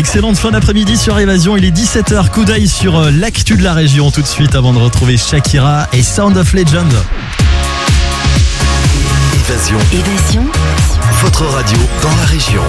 Excellente fin d'après-midi sur Évasion, il est 17h, coup d'œil sur l'actu de la région tout de suite avant de retrouver Shakira et Sound of Legend. Évasion. Votre radio dans la région.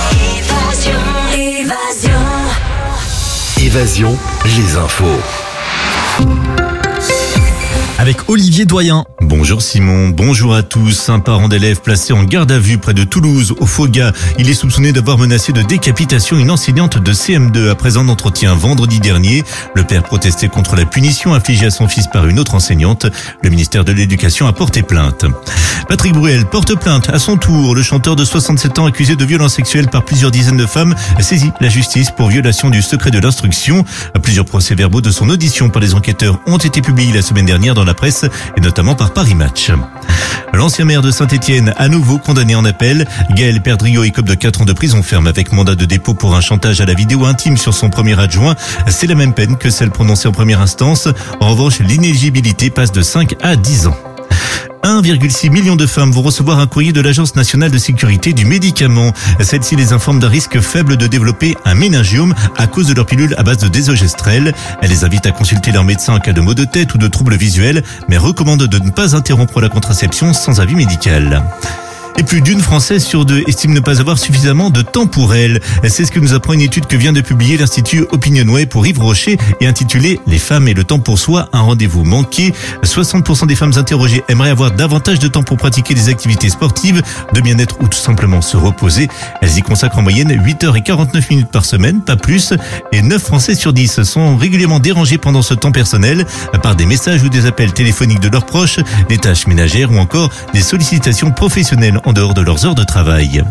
Évasion, les infos. Avec Olivier Doyen. Bonjour Simon, bonjour à tous. Un parent d'élève placé en garde à vue près de Toulouse, au Foga. Il est soupçonné d'avoir menacé de décapitation une enseignante de CM2 après un entretien vendredi dernier. Le père protestait contre la punition infligée à son fils par une autre enseignante. Le ministère de l'Éducation a porté plainte. Patrick Bruel porte plainte à son tour. Le chanteur de 67 ans accusé de violences sexuelles par plusieurs dizaines de femmes saisit la justice pour violation du secret de l'instruction. Plusieurs procès-verbaux de son audition par les enquêteurs ont été publiés la semaine dernière dans la presse et notamment par Paris Match. L'ancien maire de Saint-Étienne, à nouveau condamné en appel. Gaël Perdriau écope de 4 ans de prison ferme avec mandat de dépôt pour un chantage à la vidéo intime sur son premier adjoint. C'est la même peine que celle prononcée en première instance. En revanche, l'inéligibilité passe de 5 à 10 ans. 1,6 million de femmes vont recevoir un courrier de l'Agence nationale de sécurité du médicament. Celle-ci les informe d'un risque faible de développer un méningiome à cause de leur pilule à base de désogestrel. Elle les invite à consulter leur médecin en cas de maux de tête ou de troubles visuels, mais recommande de ne pas interrompre la contraception sans avis médical. Et plus d'une Française sur 2 estime ne pas avoir suffisamment de temps pour elle. C'est ce que nous apprend une étude que vient de publier l'Institut Opinionway pour Yves Rocher et intitulée « Les femmes et le temps pour soi, un rendez-vous manqué ». 60% des femmes interrogées aimeraient avoir davantage de temps pour pratiquer des activités sportives, de bien-être ou tout simplement se reposer. Elles y consacrent en moyenne 8h49 par semaine, pas plus. Et 9 Français sur 10 sont régulièrement dérangés pendant ce temps personnel par des messages ou des appels téléphoniques de leurs proches, des tâches ménagères ou encore des sollicitations professionnelles en dehors de leurs heures de travail.